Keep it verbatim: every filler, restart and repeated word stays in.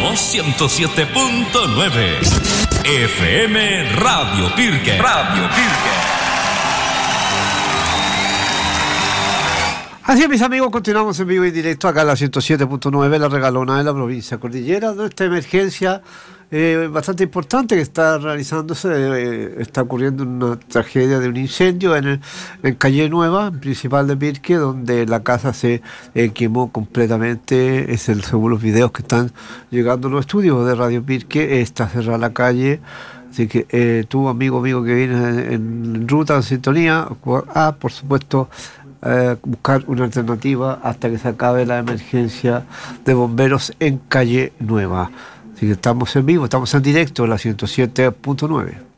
Somos ciento siete punto nueve. F M Radio Pirque. Radio Pirque. Así es, mis amigos, continuamos en vivo y directo acá en la ciento siete punto nueve, la regalona de la provincia Cordillera, de esta emergencia eh, bastante importante que está realizándose. Eh, está ocurriendo una tragedia de un incendio en, el, en Calle Nueva, principal de Pirque, donde la casa se eh, quemó completamente. Es el, según los videos que están llegando a los estudios de Radio Pirque, está cerrada la calle. Así que eh, tú, amigo, amigo que vienes en, en ruta, en sintonía, ah, por supuesto, Eh, buscar una alternativa hasta que se acabe la emergencia de bomberos en Calle Nueva. Así que estamos en vivo, estamos en directo en la ciento siete punto nueve.